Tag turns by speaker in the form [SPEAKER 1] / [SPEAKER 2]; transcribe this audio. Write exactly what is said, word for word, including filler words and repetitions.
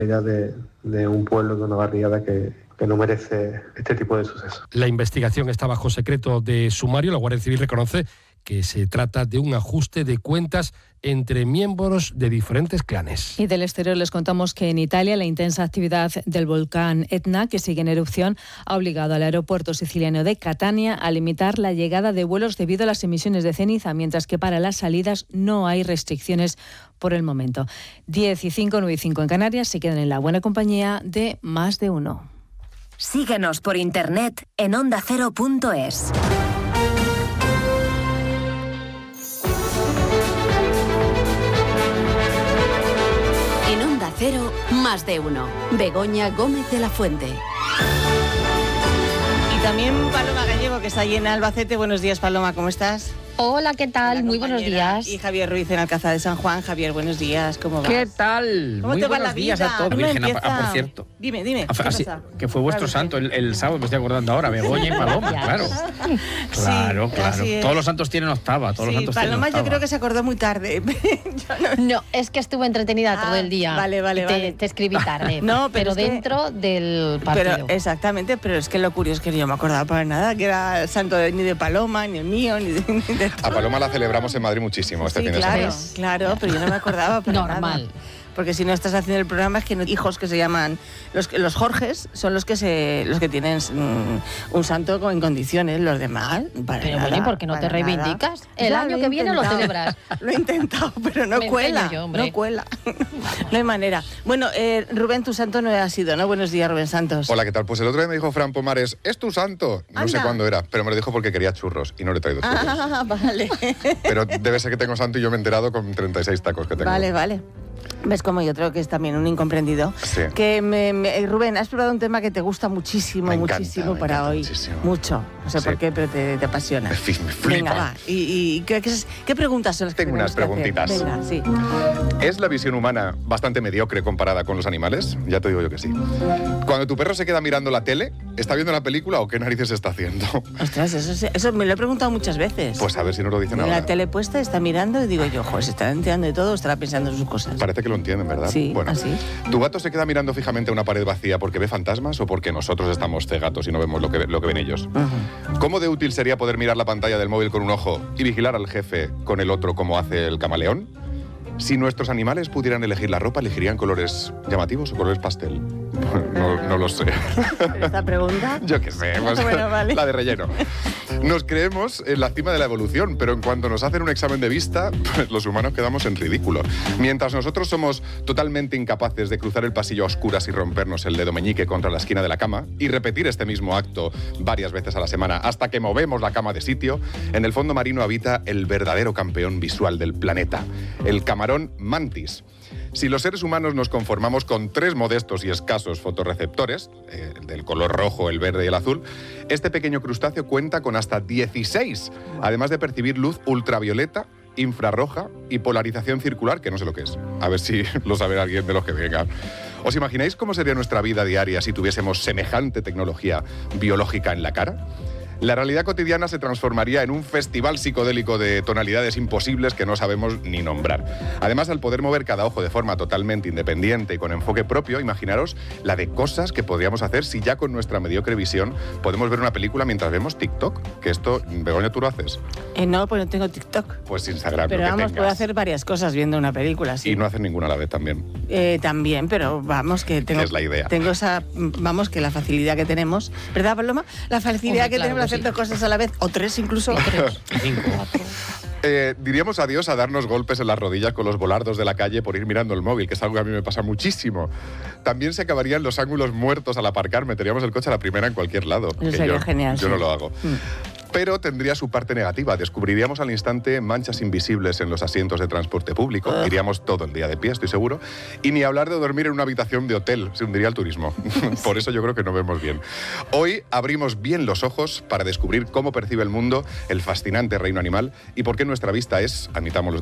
[SPEAKER 1] de, de un pueblo, de una barriada que, que no merece este tipo de sucesos.
[SPEAKER 2] La investigación está bajo secreto de sumario. La Guardia Civil reconoce que se trata de un ajuste de cuentas entre miembros de diferentes clanes.
[SPEAKER 3] Y del exterior les contamos que en Italia la intensa actividad del volcán Etna, que sigue en erupción, ha obligado al aeropuerto siciliano de Catania a limitar la llegada de vuelos debido a las emisiones de ceniza, mientras que para las salidas no hay restricciones por el momento. diez y cinco, nueve y cinco en Canarias, se quedan en la buena compañía de Más de Uno.
[SPEAKER 4] Síguenos por internet en onda cero punto es. Cero, Más de Uno. Begoña Gómez de la Fuente.
[SPEAKER 5] Y también Paloma Gallego, que está allí en Albacete. Buenos días, Paloma, ¿cómo estás?
[SPEAKER 6] Hola, ¿qué tal? Muy buenos días.
[SPEAKER 5] Y Javier Ruiz en Alcázar de San Juan. Javier, buenos días, ¿cómo vas?
[SPEAKER 7] ¿Qué tal?
[SPEAKER 5] ¿Cómo
[SPEAKER 7] Muy
[SPEAKER 5] te va
[SPEAKER 7] buenos
[SPEAKER 5] la
[SPEAKER 7] días
[SPEAKER 5] vida?
[SPEAKER 7] a todos.
[SPEAKER 5] ¿Cómo
[SPEAKER 7] Virgen,
[SPEAKER 5] empieza?
[SPEAKER 7] ah, por cierto.
[SPEAKER 5] Dime, dime, ¿qué
[SPEAKER 7] Así,
[SPEAKER 5] pasa?
[SPEAKER 7] que fue vuestro
[SPEAKER 5] Claro,
[SPEAKER 7] santo el, el sábado, me estoy acordando ahora, Begoña y Paloma, claro. Claro,
[SPEAKER 5] Sí,
[SPEAKER 7] claro.
[SPEAKER 5] así es.
[SPEAKER 7] Todos los santos tienen octava, todos
[SPEAKER 5] Sí,
[SPEAKER 7] los santos
[SPEAKER 5] Paloma
[SPEAKER 7] tienen
[SPEAKER 5] yo
[SPEAKER 7] octava.
[SPEAKER 5] creo que se acordó muy tarde. Yo no-
[SPEAKER 6] No, es que estuve entretenida
[SPEAKER 5] Ah,
[SPEAKER 6] todo el día.
[SPEAKER 5] vale, vale,
[SPEAKER 6] te,
[SPEAKER 5] vale.
[SPEAKER 6] te escribí tarde.
[SPEAKER 5] No, pero
[SPEAKER 6] pero
[SPEAKER 5] es que-
[SPEAKER 6] dentro del partido.
[SPEAKER 5] Pero exactamente, pero es que lo curioso es que yo no me acordaba para nada que era el santo de- ni de Paloma, ni el mío, ni de, ni de
[SPEAKER 8] A Paloma la celebramos en Madrid muchísimo este
[SPEAKER 5] Sí,
[SPEAKER 8] fin de
[SPEAKER 5] claro,
[SPEAKER 8] semana.
[SPEAKER 5] claro, pero yo no me acordaba para
[SPEAKER 6] Normal.
[SPEAKER 5] nada. Porque si no estás haciendo el programa es que no, hijos que se llaman los que- los Jorges son los que se los que tienen mm, un santo en condiciones, los demás para
[SPEAKER 6] Pero
[SPEAKER 5] nada,
[SPEAKER 6] bueno, ¿y por qué no te
[SPEAKER 5] para nada.
[SPEAKER 6] reivindicas? El
[SPEAKER 5] Ya,
[SPEAKER 6] año
[SPEAKER 5] lo he
[SPEAKER 6] que viene lo
[SPEAKER 5] intentado.
[SPEAKER 6] celebras.
[SPEAKER 5] Lo he intentado, pero no
[SPEAKER 6] Me
[SPEAKER 5] cuela,
[SPEAKER 6] empeño yo, hombre.
[SPEAKER 5] no cuela. No hay manera. Bueno, eh, Rubén, tu santo no ha sido, ¿no? Buenos días, Rubén Santos.
[SPEAKER 8] Hola, ¿qué tal? Pues el otro día me dijo Fran Pomares, ¿es tu santo? No sé
[SPEAKER 5] Anda.
[SPEAKER 8] cuándo era, pero me lo dijo porque quería churros y no le he traído churros.
[SPEAKER 5] Ah, vale.
[SPEAKER 8] Pero debe ser que tengo santo y yo me he enterado con treinta y seis tacos que tengo.
[SPEAKER 5] Vale, vale. ¿Ves cómo yo creo que es también un incomprendido?
[SPEAKER 8] Sí.
[SPEAKER 5] Que me, me- Rubén, has probado un tema que te gusta muchísimo,
[SPEAKER 8] Me encanta,
[SPEAKER 5] muchísimo
[SPEAKER 8] me
[SPEAKER 5] para
[SPEAKER 8] encanta
[SPEAKER 5] hoy.
[SPEAKER 8] muchísimo.
[SPEAKER 5] Mucho. No sé
[SPEAKER 8] Sí.
[SPEAKER 5] por qué, pero te, te apasiona.
[SPEAKER 8] Me fi- me flipa.
[SPEAKER 5] Venga, va. ¿Y, y qué, qué es- qué preguntas son las que
[SPEAKER 8] Tengo
[SPEAKER 5] tenemos
[SPEAKER 8] unas
[SPEAKER 5] que hacer?
[SPEAKER 8] preguntitas.
[SPEAKER 5] Venga, sí.
[SPEAKER 8] ¿Es la visión humana bastante mediocre comparada con los animales? Ya te digo yo que sí. Cuando tu perro se queda mirando la tele, ¿está viendo la película o qué narices está haciendo?
[SPEAKER 5] Ostras, eso, se- eso me lo he preguntado muchas veces.
[SPEAKER 8] Pues a ver si nos lo dicen
[SPEAKER 5] En
[SPEAKER 8] ahora.
[SPEAKER 5] la tele puesta está mirando y digo yo, joder, se estará enterando de todo o estará pensando en sus cosas.
[SPEAKER 8] Parece que lo entienden, ¿verdad?
[SPEAKER 5] Sí,
[SPEAKER 8] bueno,
[SPEAKER 5] así.
[SPEAKER 8] ¿Tu gato se queda mirando fijamente a una pared vacía porque ve fantasmas o porque nosotros estamos cegatos y no vemos lo que, lo que ven ellos?
[SPEAKER 5] Ujú.
[SPEAKER 8] ¿Cómo de útil sería poder mirar la pantalla del móvil con un ojo y vigilar al jefe con el otro como hace el camaleón? Si nuestros animales pudieran elegir la ropa, ¿elegirían colores llamativos o colores pastel? No, no lo sé.
[SPEAKER 5] Esta pregunta.
[SPEAKER 8] Yo qué sé, pues,
[SPEAKER 5] Bueno, vale.
[SPEAKER 8] la de relleno. Nos creemos en la cima de la evolución, pero en cuanto nos hacen un examen de vista, pues los humanos quedamos en ridículo. Mientras nosotros somos totalmente incapaces de cruzar el pasillo a oscuras y rompernos el dedo meñique contra la esquina de la cama y repetir este mismo acto varias veces a la semana hasta que movemos la cama de sitio, en el fondo marino habita el verdadero campeón visual del planeta, el camarón mantis. Si los seres humanos nos conformamos con tres modestos y escasos fotorreceptores, eh, del color rojo, el verde y el azul, este pequeño crustáceo cuenta con hasta dieciséis, además de percibir luz ultravioleta, infrarroja y polarización circular, que no sé lo que es. A ver si lo sabe alguien de los que vengan. ¿Os imagináis cómo sería nuestra vida diaria si tuviésemos semejante tecnología biológica en la cara? La realidad cotidiana se transformaría en un festival psicodélico de tonalidades imposibles que no sabemos ni nombrar. Además, al poder mover cada ojo de forma totalmente independiente y con enfoque propio, imaginaros la de cosas que podríamos hacer si ya con nuestra mediocre visión podemos ver una película mientras vemos TikTok. Que esto, Begoña, ¿tú lo haces?
[SPEAKER 5] Eh, no, pues no tengo TikTok.
[SPEAKER 8] Pues Instagram,
[SPEAKER 5] Pero
[SPEAKER 8] lo que
[SPEAKER 5] vamos,
[SPEAKER 8] tengas.
[SPEAKER 5] puedo hacer varias cosas viendo una película, sí.
[SPEAKER 8] Y no haces ninguna a la vez también.
[SPEAKER 5] Eh, también, pero vamos que tengo...
[SPEAKER 8] Que es la idea.
[SPEAKER 5] Tengo esa, vamos, que la facilidad que tenemos, ¿verdad, Paloma? La facilidad
[SPEAKER 6] Hombre,
[SPEAKER 5] que
[SPEAKER 6] claro
[SPEAKER 5] tenemos de
[SPEAKER 6] que
[SPEAKER 5] hacer
[SPEAKER 6] sí.
[SPEAKER 5] dos cosas a la vez, o tres incluso.
[SPEAKER 7] Cinco.
[SPEAKER 8] Eh, diríamos adiós a darnos golpes en las rodillas con los volardos de la calle por ir mirando el móvil, que es algo que a mí me pasa muchísimo. También se acabarían los ángulos muertos al aparcar, meteríamos el coche a la primera en cualquier lado.
[SPEAKER 5] Eso
[SPEAKER 8] que
[SPEAKER 5] sería
[SPEAKER 8] yo,
[SPEAKER 5] genial,
[SPEAKER 8] Yo
[SPEAKER 5] sí.
[SPEAKER 8] no lo hago. Pero tendría su parte negativa. Descubriríamos al instante manchas invisibles en los asientos de transporte público.
[SPEAKER 5] Ugh.
[SPEAKER 8] Iríamos todo el día de pie, estoy seguro. Y ni hablar de dormir en una habitación de hotel. Se hundiría el turismo. Por eso yo creo que no vemos bien. Hoy abrimos bien los ojos para descubrir cómo percibe el mundo el fascinante reino animal y por qué nuestra vista es, admitámoslo